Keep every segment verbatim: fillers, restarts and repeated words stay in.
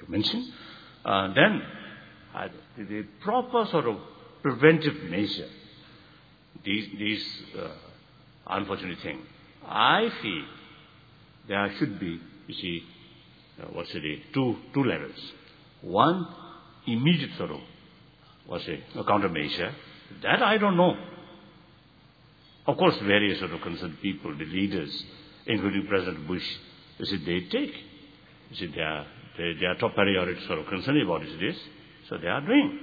to mention. Uh, then, uh, the, the proper sort of preventive measure, these, these uh, unfortunate things, I feel there should be, you see, uh, what's it, two, two levels. One, immediate sort of, what's it, a countermeasure. That I don't know. Of course, various sort of concerned people, the leaders, including President Bush, you see, they take. You see, they are, they, they are top priority sort of concerned about is this, so they are doing.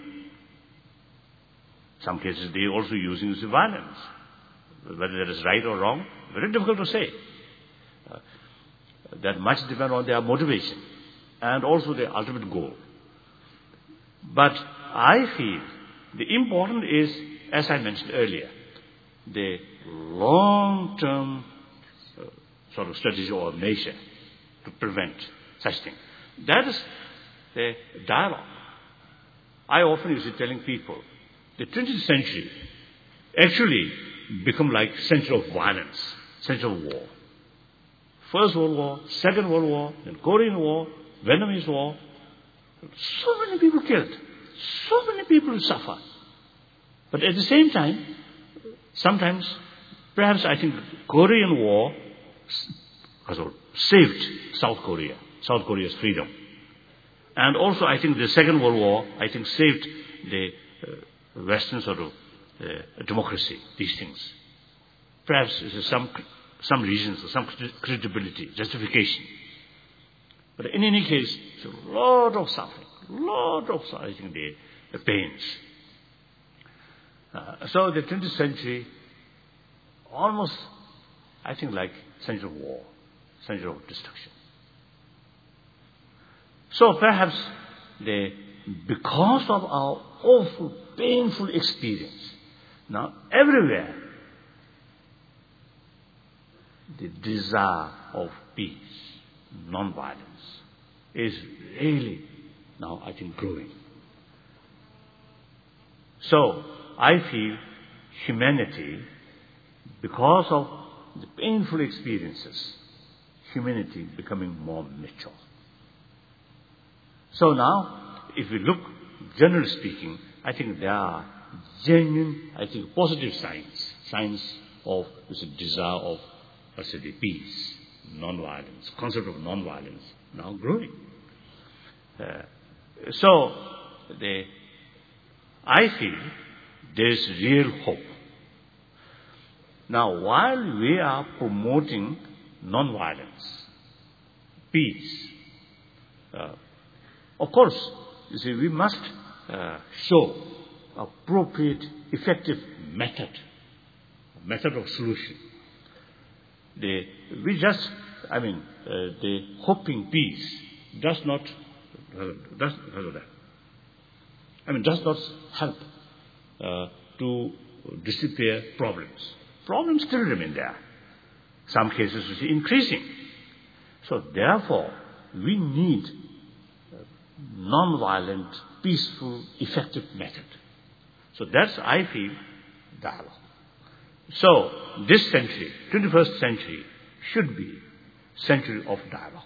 Some cases they also using this violence. Whether that is right or wrong, very difficult to say. Uh, that much depends on their motivation and also their ultimate goal. But I feel the important is, as I mentioned earlier, the long-term uh, sort of strategy or measure to prevent such things. That is the dialogue. I often used to telling people, the twentieth century actually become like century of violence, century of war. First World War, Second World War, then Korean War, Vietnamese War. So many people killed. So many people suffer. But at the same time, sometimes, perhaps I think Korean War saved South Korea, South Korea's freedom. And also I think the Second World War, I think saved the uh, Western sort of uh, democracy, these things. Perhaps this is some, some reasons, some credibility, justification. But in any case, it's a lot of suffering, lot of, I think, the, the pains. Uh, so the twentieth century, almost, I think, like century of war, century of destruction. So perhaps the, because of our awful, painful experience, now everywhere, the desire of peace, non-violence, is really now, I think, growing. So, I feel humanity, because of the painful experiences, humanity becoming more mature. So now, if we look, generally speaking, I think there are genuine, I think, positive signs, signs of this desire of, let's say, the peace, non-violence, concept of non-violence, now growing. Uh, so, the, I feel there is real hope. Now, while we are promoting non-violence, peace, uh, of course, you see, we must uh, show appropriate, effective method, method of solution. The, we just, I mean, uh, the hoping peace does not, uh, does, uh, I mean, does not help uh, to disappear problems. Problems still remain there. Some cases you see increasing. So therefore, we need non-violent, peaceful, effective method. So that's, I feel, dialogue. So this century, twenty-first century, should be century of dialogue.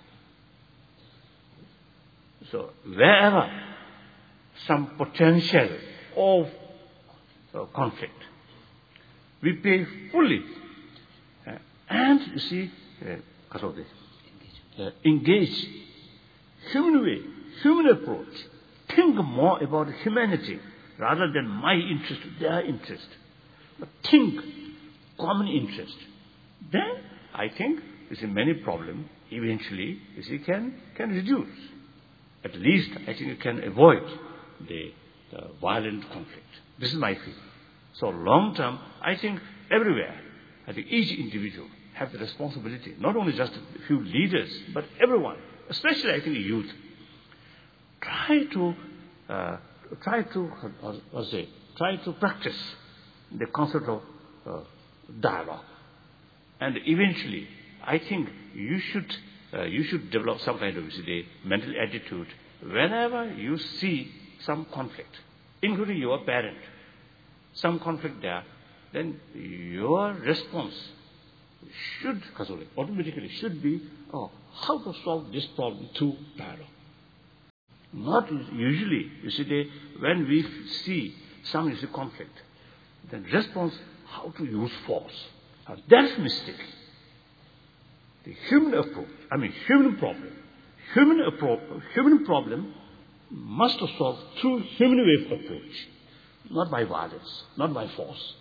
So wherever some potential of uh, conflict, we pay fully, uh, and you see, uh, uh, engage, human way, human approach, think more about humanity rather than my interest, their interest. But think common interest. Then I think you see many problems eventually you see can can reduce. At least I think it can avoid the, the violent conflict. This is my feeling. So long term, I think everywhere, I think each individual have the responsibility, not only just a few leaders, but everyone, especially I think youth. Try to, uh, try to, uh, what say, try to practice the concept of uh, dialogue. And eventually, I think you should, uh, you should develop some kind of the mental attitude whenever you see some conflict, including your parent, some conflict there, then your response should, automatically should be, oh, how to solve this problem through dialogue. Not usually. You see, they, when we see some is a conflict, then response, how to use force. Now, that's mistake. The human approach, I mean human problem, human, appro- human problem must be solved through human way of approach, not by violence, not by force.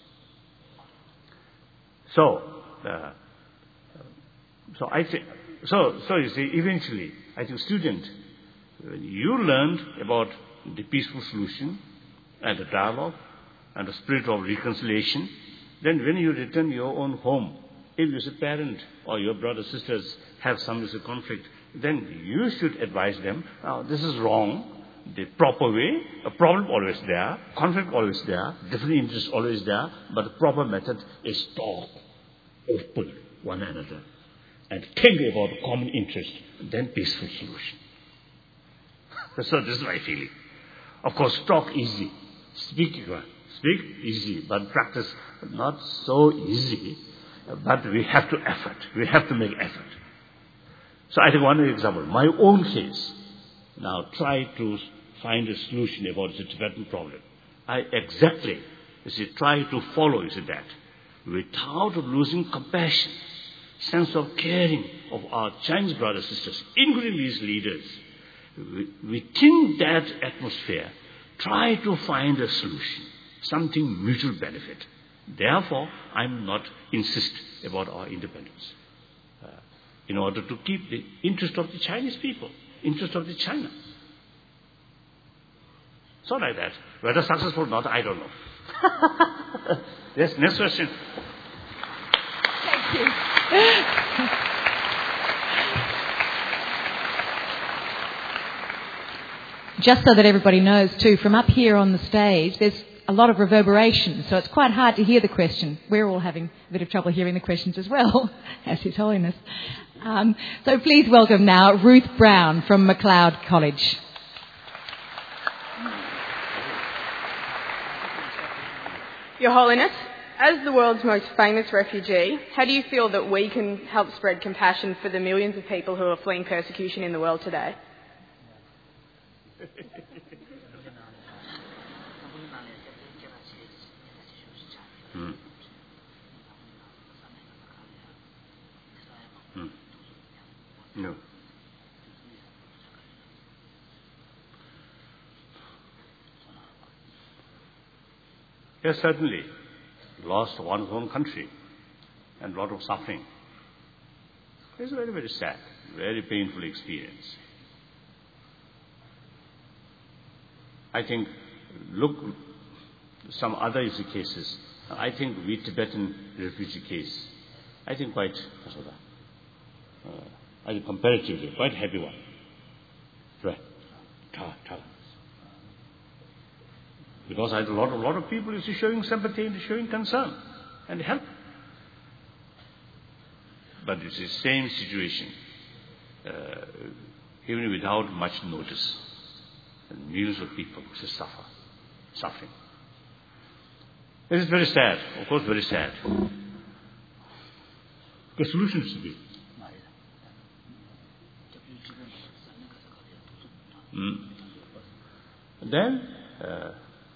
So, uh, so I think, so, so you see, eventually, I think student, when you learned about the peaceful solution and the dialogue and the spirit of reconciliation, then when you return to your own home, if your parent or your brothers sisters have some conflict, then you should advise them, now this is wrong, the proper way, a problem always there, conflict always there, different interests always there, but the proper method is talk, open one another, and think about the common interest, then peaceful solution. So this is my feeling. Of course, talk easy, speak speak easy, but practice not so easy. But we have to effort. We have to make effort. So I take one example. My own case. Now try to find a solution about the Tibetan problem. I exactly, you see, try to follow, you see, that. Without losing compassion, sense of caring of our Chinese brothers and sisters, including these leaders. Within that atmosphere, try to find a solution, something mutual benefit. Therefore, I'm not insist about our independence. Uh, in order to keep the interest of the Chinese people, interest of the China. So like that. Whether successful or not, I don't know. Yes, next question. Thank you. Just so that everybody knows too, from up here on the stage, there's a lot of reverberation, so it's quite hard to hear the question. We're all having a bit of trouble hearing the questions as well, as His Holiness. Um, so please welcome now Ruth Brown from Macleod College. Your Holiness, as the world's most famous refugee, how do you feel that we can help spread compassion for the millions of people who are fleeing persecution in the world today? Hmm. Hmm. No. Yes, certainly. Lost one's own country and a lot of suffering. It's very, very sad, very painful experience. I think, look, some other cases. I think we Tibetan refugee case, I think quite, uh, I think comparatively, quite happy one. Right. Ta, ta. Because I had a lot, a lot of people is showing sympathy and showing concern and help. But it's the same situation, uh, even without much notice. And millions of people who suffer, suffering. It is very sad, of course, very sad. The solution should be. Mm. Then, uh,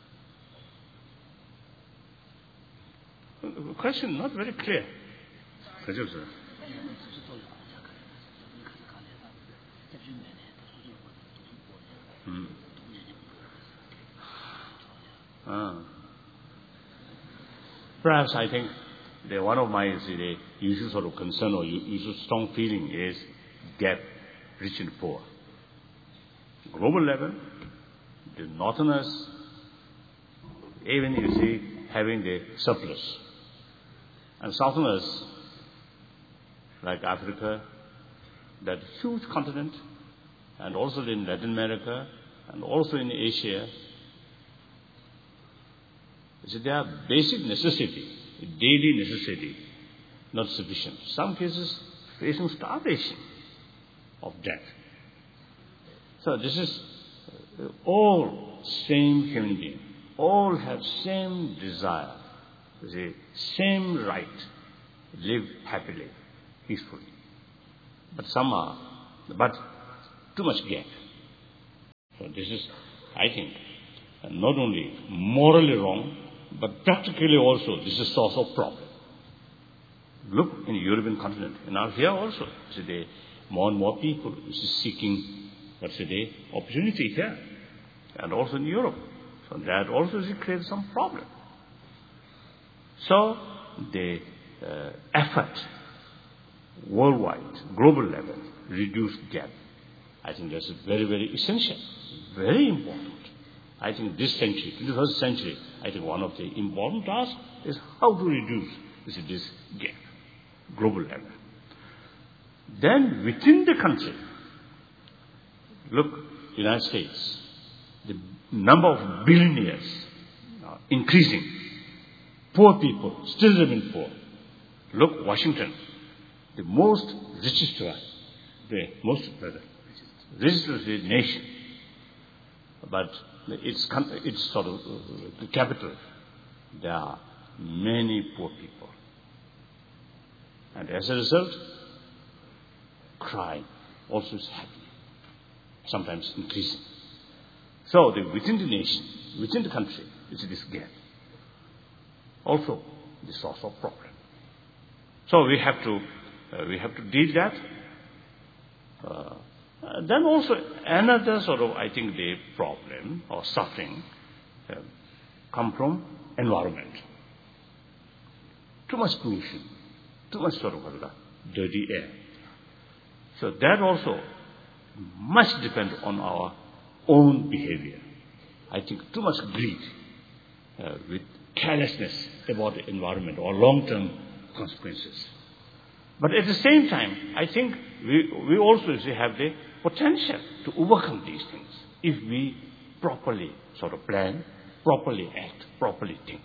the question not very clear. Mm. Ah. Perhaps I think the, one of my the usual sort of concern or usual strong feeling is gap, rich and poor. Global level, the northerners, even you see, having the surplus. And southerners, like Africa, that huge continent, and also in Latin America, and also in Asia, so they are basic necessity, daily necessity, not sufficient. Some cases facing starvation of death. So this is all same human being, all have same desire, the same right, live happily, peacefully. But some are, but too much gap. So this is, I think, not only morally wrong, but practically also this is source of problem. Look in the European continent, and now here also, today, more and more people is seeking, what's today, opportunity here, and also in Europe. So that also creates some problem. So the uh, effort worldwide, global level, reduce gap. I think that's very, very essential, very important. I think this century, twenty-first century, I think one of the important tasks is how to reduce this, this gap, global level. Then within the country, look, United States, the number of billionaires are increasing. Poor people still remain poor. Look, Washington, the most richest one, the most rather, richest nation, but it's, it's sort of uh, the capital. There are many poor people. And as a result, crime also is happening, sometimes increasing. So the, within the nation, within the country, is this gap. Also, the source of problem. So we have to, uh, we have to deal that. Uh, uh, then also another sort of, I think, the problem or suffering uh, come from environment. Too much pollution, too much sort of uh, dirty air. So that also must depend on our own behavior. I think too much greed uh, with carelessness about the environment or long-term consequences. But at the same time, I think we, we also have the potential to overcome these things if we properly sort of plan, properly act, properly think.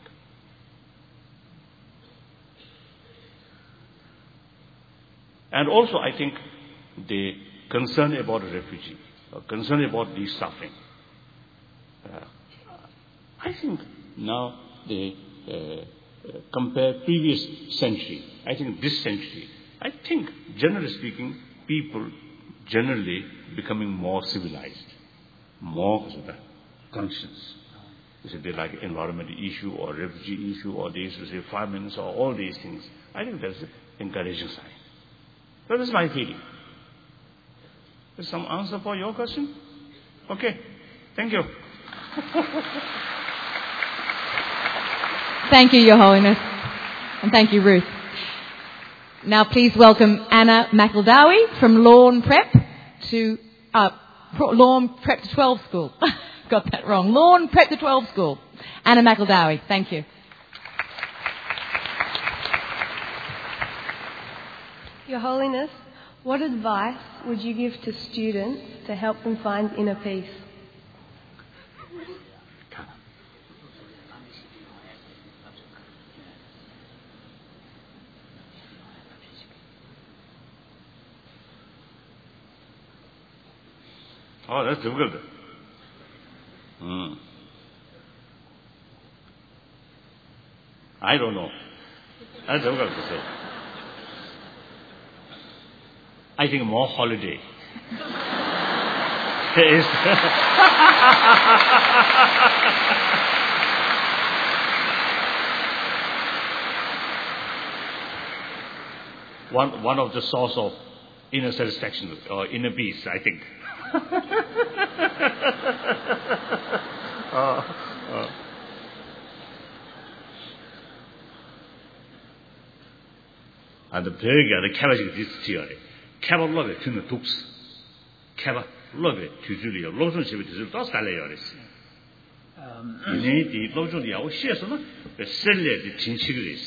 And also, I think the concern about refugee, or concern about these suffering. Uh, I think now the uh, uh, compare previous century, I think this century, I think generally speaking, people generally becoming more civilized, more conscious. It's a bit like environmental issue or refugee issue or these famines or all these things. I think that's an encouraging sign. So that's my feeling. Is some answer for your question? Okay. Thank you. Thank you, Your Holiness. And thank you, Ruth. Now please welcome Anna McEldowie from Lawn Prep to uh, Lawn Prep to twelve School. Got that wrong. Lawn Prep to twelve School. Anna McEldowie. Thank you. Your Holiness, what advice would you give to students to help them find inner peace? Oh, that's difficult. Hmm. I don't know. That's difficult to say. I think more holiday. Is one one of the source of inner satisfaction or inner peace, I think. uh, uh. And the very cabbage this theory. Cabot love it, tuna tooks. Cabot love it, to Julia, Lotion Ship is not Salayoris. The Lotion, the Oshesona, the Celia, the Chinchigris.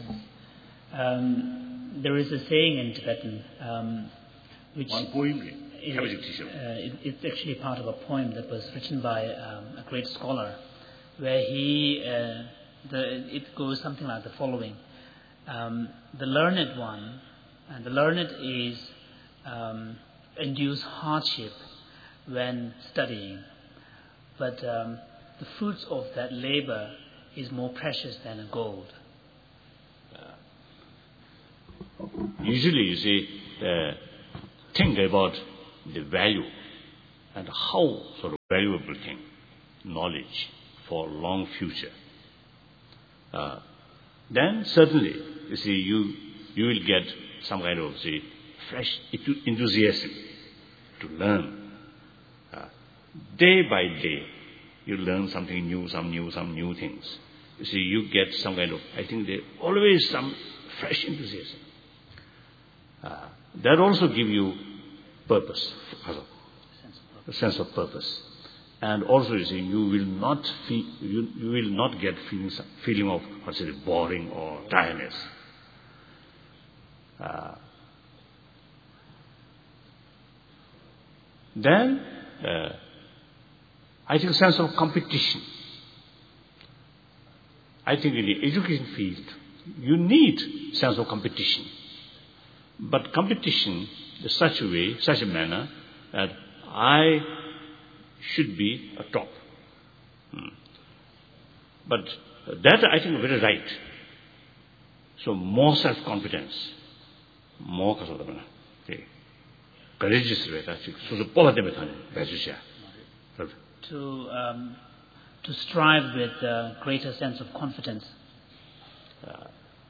There is a saying in Tibetan, um, which. One poem. It, uh, it, it's actually part of a poem that was written by um, a great scholar, where he, uh, the, it goes something like the following. Um, the learned one, and the learned is um, endures hardship when studying, but um, the fruits of that labor is more precious than a gold. Uh, usually, you see, uh, think about the value and how sort of valuable thing, knowledge for long future. Uh, then certainly, you see, you you will get some kind of, say, fresh enthusiasm to learn. Uh, day by day, you learn something new, some new, some new things. You see, you get some kind of, I think there always some fresh enthusiasm. Uh, that also give you purpose, a sense of purpose. And also, you see, you will not feel, you, you will not get feeling, feeling of, what's it, boring or tiredness. Uh, then, uh, I think sense of competition. I think in the education field, you need sense of competition. But competition in such a way, such a manner, that I should be a top. Hmm. But that I think is very right. So more self-confidence, more courageous way. So the politics to um, to strive with a greater sense of confidence. Uh,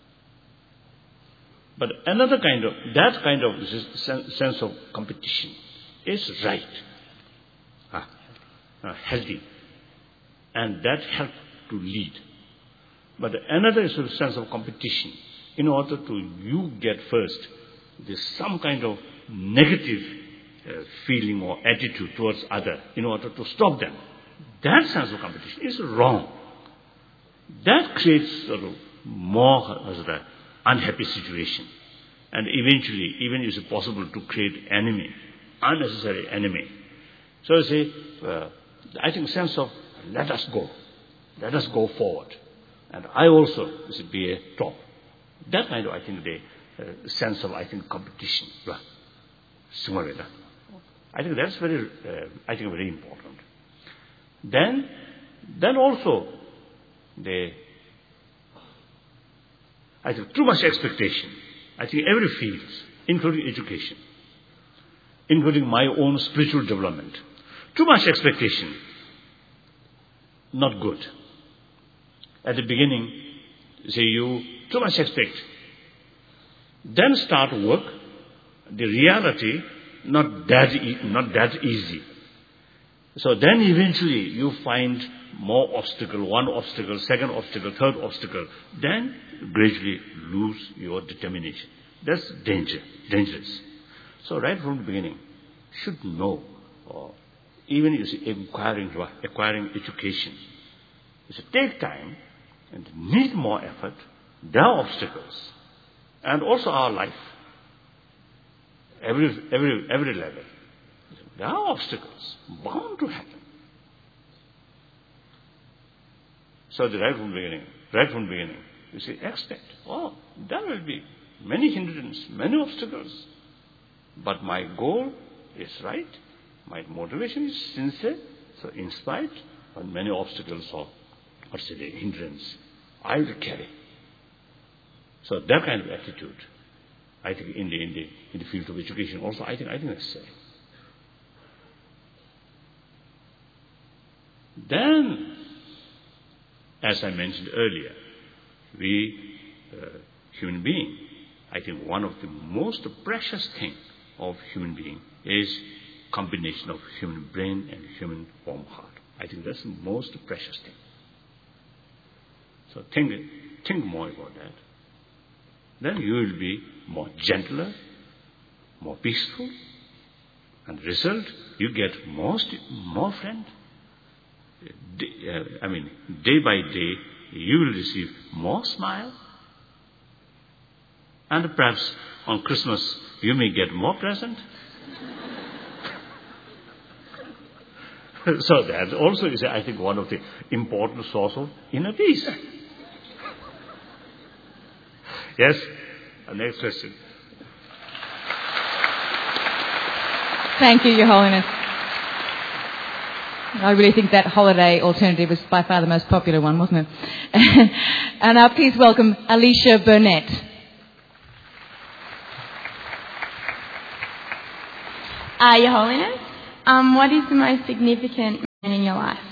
but another kind of that kind of sense of competition is right. Ah. Uh, healthy, and that helps to lead. But another is a sense of competition. In order to you get first, there's some kind of negative uh, feeling or attitude towards other in order to stop them. That sense of competition is wrong. That creates sort of more uh, the unhappy situation, and eventually, even is it possible to create enemy, unnecessary enemy. So you say. Uh, I think sense of let us go, let us go forward, and I also is be a top. That kind of I think the uh, sense of I think competition. I think that's very uh, I think very important. Then, then also the I think too much expectation. I think every field, including education, including my own spiritual development. Too much expectation, not good. At the beginning, say you too much expect. Then start work. The reality not that e- not that easy. So then eventually you find more obstacle, one obstacle, second obstacle, third obstacle. Then gradually lose your determination. That's danger, dangerous. So right from the beginning, should know or even you see acquiring, acquiring education. You should take time and need more effort. There are obstacles. And also our life. Every, every, every level. There are obstacles bound to happen. So the right from the beginning, right from the beginning, you see, expect, oh, there will be many hindrances, many obstacles. But my goal is right. My motivation is sincere, so in spite of many obstacles or, or say the hindrance, I will carry. So that kind of attitude, I think in the in the in the field of education also, I think I think necessary. Then, as I mentioned earlier, we uh, human being, I think one of the most precious things of human being is combination of human brain and human warm heart. I think that's the most precious thing. So think, think more about that. Then you will be more gentler, more peaceful, and result, you get more, st- more friend. Day, uh, I mean, day by day, you will receive more smile. And perhaps on Christmas, you may get more present. So that also is, I think, one of the important source of inner peace. Yes? Uh, next question. Thank you, Your Holiness. I really think that holiday alternative was by far the most popular one, wasn't it? And now please welcome Alicia Burnett. Uh, Your Holiness, um, what is the most significant in your life?